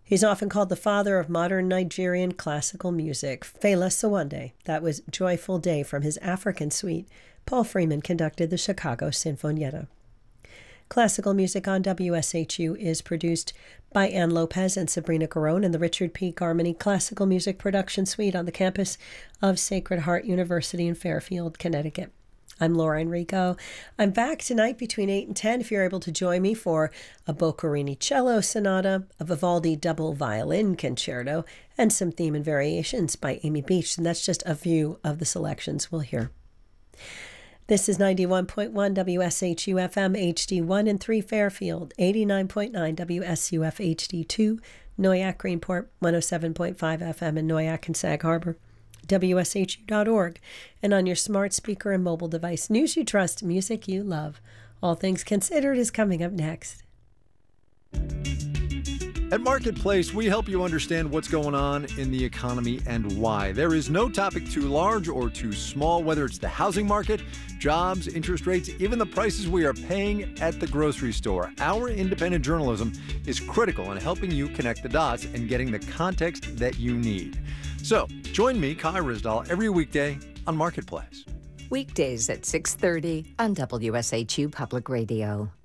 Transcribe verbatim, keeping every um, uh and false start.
He's often called the father of modern Nigerian classical music. Fela Sawande. That was Joyful Day from his African suite. Paul Freeman conducted the Chicago Sinfonietta. Classical music on W S H U is produced by Ann Lopez and Sabrina Garone in the Richard P. Garmany Classical Music Production Suite on the campus of Sacred Heart University in Fairfield, Connecticut. I'm Laura Enrico. I'm back tonight between eight and ten if you're able to join me for a Boccherini cello sonata, a Vivaldi double violin concerto, and some theme and variations by Amy Beach. And that's just a few of the selections we'll hear. This is ninety-one point one W S H U F M H D one and three Fairfield, eighty-nine point nine W S U F H D two, Noyak Greenport, one oh seven point five F M in Noyak and Sag Harbor, W S H U dot org, and on your smart speaker and mobile device. News you trust, music you love. All Things Considered is coming up next. At Marketplace, we help you understand what's going on in the economy and why. There is no topic too large or too small, whether it's the housing market, jobs, interest rates, even the prices we are paying at the grocery store. Our independent journalism is critical in helping you connect the dots and getting the context that you need. So, join me, Kai Risdal, every weekday on Marketplace. Weekdays at six thirty on W S H U Public Radio.